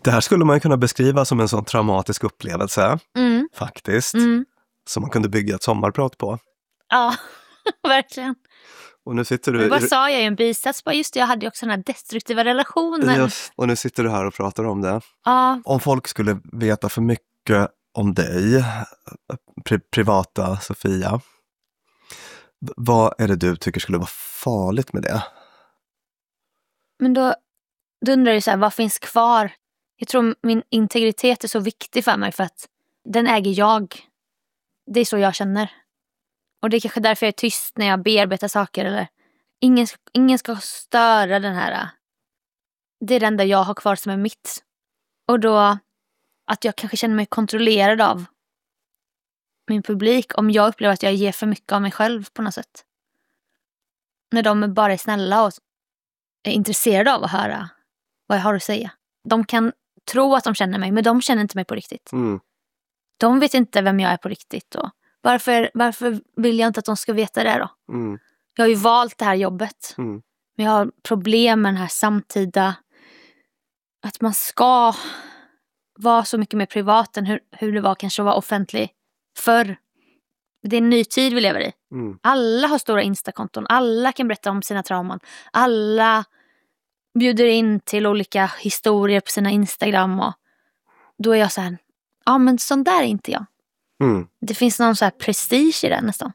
Det här skulle man kunna beskriva som en sån traumatisk upplevelse, faktiskt, som man kunde bygga ett sommarprat på. Ja, verkligen. Och nu sitter du... Vad sa jag i en bisats? Just det, jag hade ju också den här destruktiva relationen. Just, och nu sitter du här och pratar om det. Ja. Om folk skulle veta för mycket om dig, privata Sofia, vad är det du tycker skulle vara farligt med det? Men då undrar jag så här, vad finns kvar? Jag tror min integritet är så viktig för mig för att den äger jag. Det är så jag känner. Och det är kanske därför jag är tyst när jag bearbetar saker. Eller ingen ska störa den här. Det är det enda jag har kvar som är mitt. Och då att jag kanske känner mig kontrollerad av min publik. Om jag upplever att jag ger för mycket av mig själv på något sätt. När de bara är snälla och är intresserade av att höra vad jag har att säga. De kan tro att de känner mig, men de känner inte mig på riktigt. De vet inte vem jag är på riktigt. Och varför vill jag inte att de ska veta det då? Jag har ju valt det här jobbet. Men jag har problem med den här samtida... Att man ska vara så mycket mer privat än hur det var kanske att vara offentlig förr. Det är en ny tid vi lever i. Alla har stora Instakonton. Alla kan berätta om sina trauman. Alla bjuder in till olika historier på sina Instagram. Och då är jag så här... Ja, men sån där är inte jag. Det finns någon så här prestige i det nästan.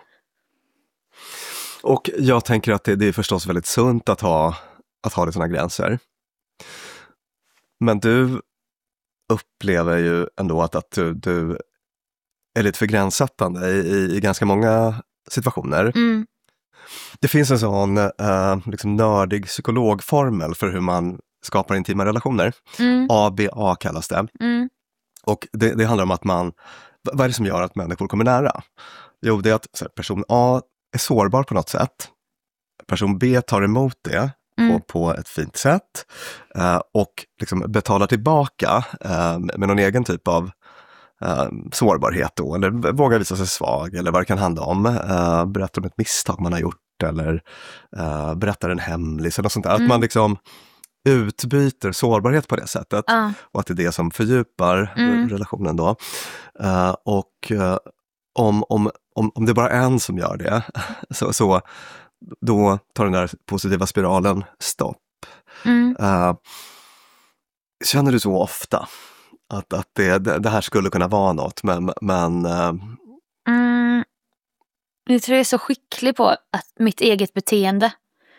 Och jag tänker att det är förstås väldigt sunt att ha det såna gränser. Men du upplever ju ändå att du är lite för gränssättande i ganska många situationer. Det finns en sån liksom nördig psykologformel för hur man skapar intima relationer. ABA kallas det. Och det handlar om att vad är det som gör att människor kommer nära? Jo, det är att person A är sårbar på något sätt. Person B tar emot det på ett fint sätt och liksom betalar tillbaka med någon egen typ av sårbarhet då, eller vågar visa sig svag, eller vad det kan handla om. Berättar om ett misstag man har gjort, eller berättar en hemlis eller något sånt där. Att man liksom utbyter sårbarhet på det sättet och att det är det som fördjupar relationen då. Och om det är bara en som gör det så då tar den där positiva spiralen stopp. Känner du så ofta att det här skulle kunna vara något, men jag tror jag är så skicklig på att mitt eget beteende.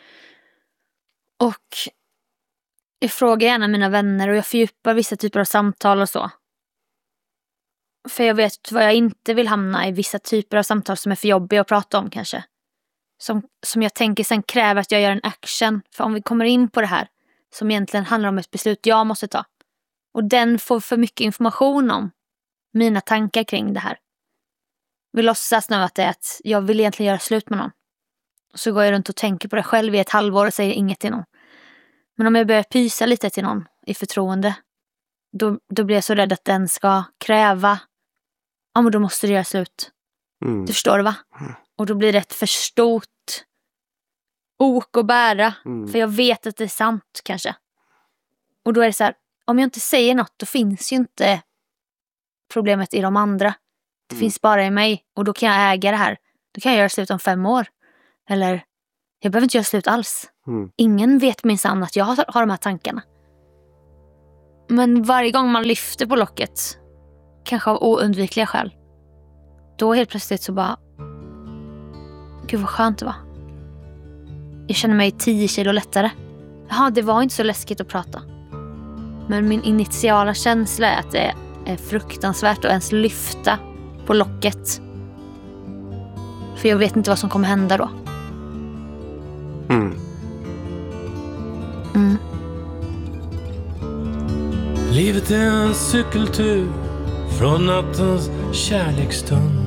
Och jag frågar gärna mina vänner och jag fördjupar vissa typer av samtal och så. För jag vet vad jag inte vill hamna i, vissa typer av samtal som är för jobbiga att prata om kanske. Som jag tänker sen kräver att jag gör en action. För om vi kommer in på det här som egentligen handlar om ett beslut jag måste ta. Och den får för mycket information om mina tankar kring det här. Vi låtsas nu att det är att jag vill egentligen göra slut med någon. Och så går jag runt och tänker på det själv i ett halvår och säger inget till någon. Men om jag börjar pysa lite till någon i förtroende, då blir jag så rädd att den ska kräva, ja men då måste det göra slut. Du förstår va? Och då blir det ett för stort ok att bära. För jag vet att det är sant kanske. Och då är det så här, om jag inte säger något, då finns ju inte problemet i de andra. Det finns bara i mig. Och då kan jag äga det här. Då kan jag göra slut om 5 år. Eller, jag behöver inte göra slut alls. Ingen vet minsann att jag har de här tankarna. Men varje gång man lyfter på locket, kanske av oundvikliga skäl, då helt plötsligt så bara, gud vad skönt det var. Jag känner mig 10 kilo lättare. Jaha, det var inte så läskigt att prata. Men min initiala känsla är att det är fruktansvärt att ens lyfta på locket. För jag vet inte vad som kommer hända då. Livet är en cykeltur från nattens kärleksstund